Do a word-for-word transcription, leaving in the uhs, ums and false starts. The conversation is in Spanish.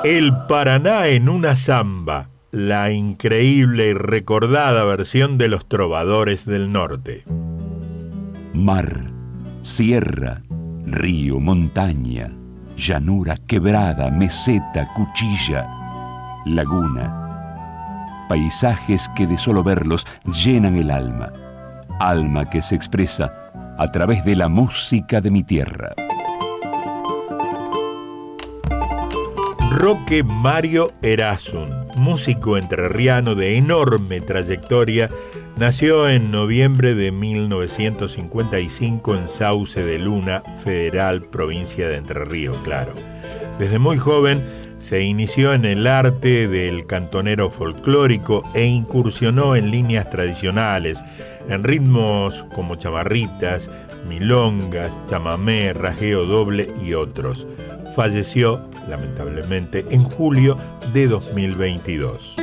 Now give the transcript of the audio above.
El Paraná en una zamba, la increíble y recordada versión de los trovadores del norte. Mar, sierra, río, montaña, llanura, quebrada, meseta, cuchilla, laguna. Paisajes que de solo verlos llenan el alma. Alma que se expresa a través de la música de mi tierra. Roque Mario Erasun, músico entrerriano de enorme trayectoria, nació en noviembre de mil novecientos cincuenta y cinco en Sauce de Luna, Federal, provincia de Entre Ríos, claro. Desde muy joven se inició en el arte del cantonero folclórico e incursionó en líneas tradicionales, en ritmos como chamarritas, milongas, chamamé, rajeo doble y otros. Falleció, lamentablemente, en julio de dos mil veintidós.